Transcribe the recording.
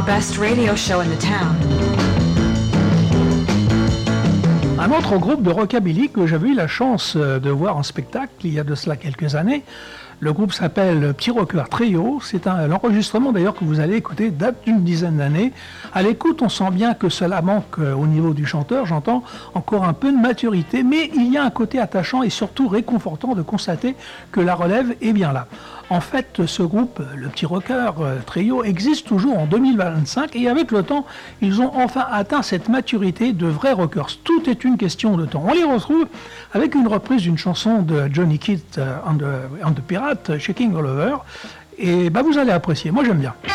best radio show in the town. Un autre groupe de rockabilly que j'avais eu la chance de voir en spectacle il y a de cela quelques années, le groupe s'appelle Petit Rocker Trio. C'est l'enregistrement d'ailleurs que vous allez écouter date d'une dizaine d'années. À l'écoute, on sent bien que cela manque au niveau du chanteur, j'entends encore un peu de maturité, mais il y a un côté attachant et surtout réconfortant de constater que la relève est bien là. En fait, ce groupe, le Petit Rocker Trio, existe toujours en 2025 et avec le temps, ils ont enfin atteint cette maturité de vrais rockers. Tout est une question de temps. On les retrouve avec une reprise d'une chanson de Johnny Kidd and the Pirates, Shaking All Over, et vous allez apprécier. Moi, j'aime bien.